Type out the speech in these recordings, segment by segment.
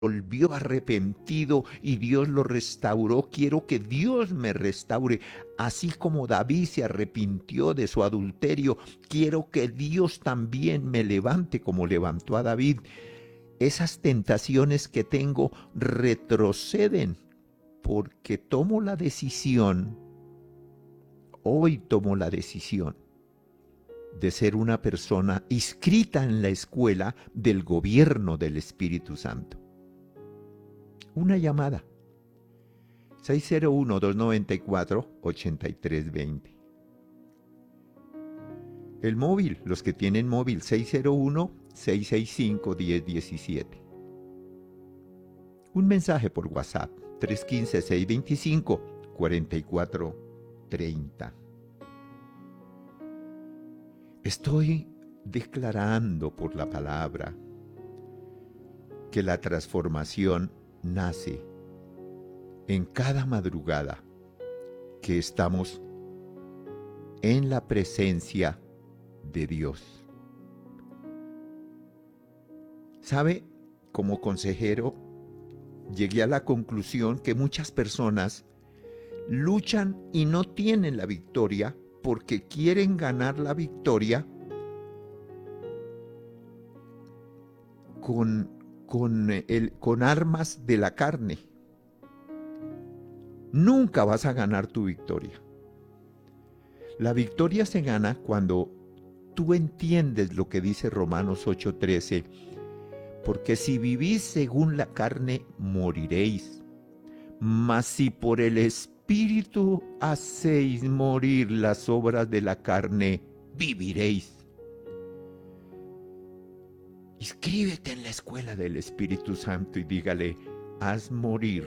volvió arrepentido y Dios lo restauró. Quiero que Dios me restaure. Así como David se arrepintió de su adulterio, quiero que Dios también me levante como levantó a David. Esas tentaciones que tengo retroceden porque tomo la decisión, hoy tomo la decisión de ser una persona inscrita en la escuela del gobierno del Espíritu Santo. Una llamada: 601-294-8320. El móvil, los que tienen móvil, 601-665-1017. Un mensaje por WhatsApp, 315-625-4430. Estoy declarando por la palabra que la transformación nace en cada madrugada que estamos en la presencia de Dios. ¿Sabe? Como consejero, llegué a la conclusión que muchas personas luchan y no tienen la victoria porque quieren ganar la victoria con armas de la carne. Nunca vas a ganar tu victoria. La victoria se gana cuando tú entiendes lo que dice Romanos 8:13, porque si vivís según la carne, moriréis. Mas si por el Espíritu hacéis morir las obras de la carne, viviréis. Inscríbete en la escuela del Espíritu Santo y dígale: haz morir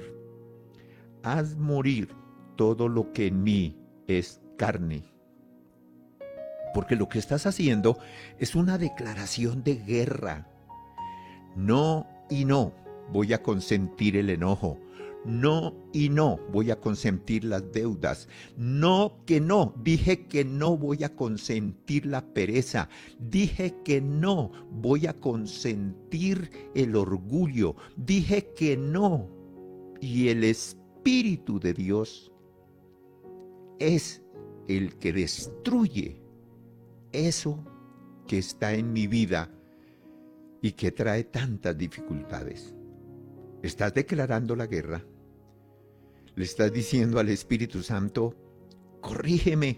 todo lo que en mí es carne. Porque lo que estás haciendo es una declaración de guerra. No y no voy a consentir el enojo. No y no voy a consentir las deudas. No que no. Dije que no voy a consentir la pereza. Dije que no voy a consentir el orgullo. Dije que no. Y el Espíritu de Dios es el que destruye eso que está en mi vida y que trae tantas dificultades. Estás declarando la guerra. Le estás diciendo al Espíritu Santo: corrígeme,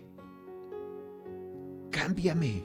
cámbiame.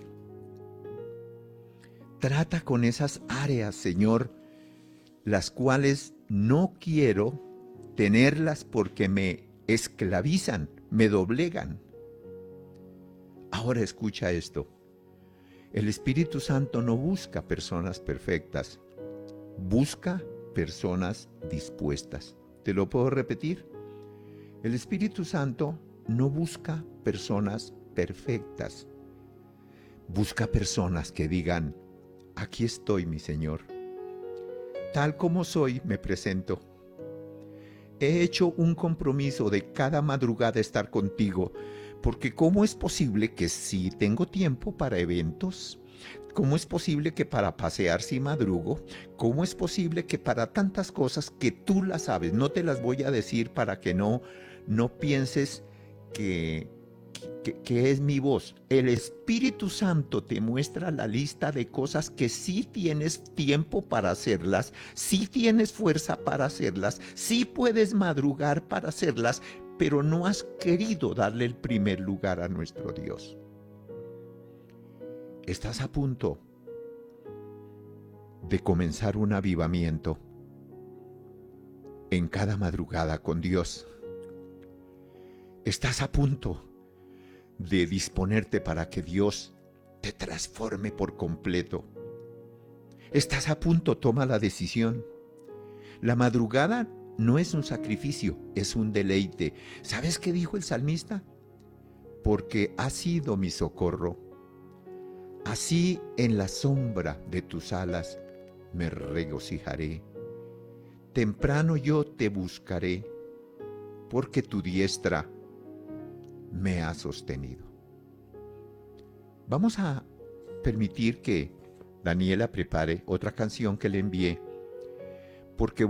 Trata con esas áreas, Señor, las cuales no quiero tenerlas porque me esclavizan, me doblegan. Ahora escucha esto. El Espíritu Santo no busca personas perfectas, busca personas dispuestas. ¿Te lo puedo repetir? El Espíritu Santo no busca personas perfectas, busca personas que digan: aquí estoy, mi Señor. Tal como soy, me presento. He hecho un compromiso de cada madrugada estar contigo, porque ¿cómo es posible que si tengo tiempo para eventos? ¿Cómo es posible que para pasear si madrugo? ¿Cómo es posible que para tantas cosas que tú las sabes? No te las voy a decir para que no pienses que es mi voz. El Espíritu Santo te muestra la lista de cosas que sí tienes tiempo para hacerlas, sí tienes fuerza para hacerlas, sí puedes madrugar para hacerlas, pero no has querido darle el primer lugar a nuestro Dios. Estás a punto de comenzar un avivamiento en cada madrugada con Dios. Estás a punto de disponerte para que Dios te transforme por completo. Estás a punto, toma la decisión. La madrugada no es un sacrificio, es un deleite. ¿Sabes qué dijo el salmista? Porque has sido mi socorro. Así en la sombra de tus alas me regocijaré. Temprano yo te buscaré, porque tu diestra me ha sostenido. Vamos a permitir que Daniela prepare otra canción que le envié, porque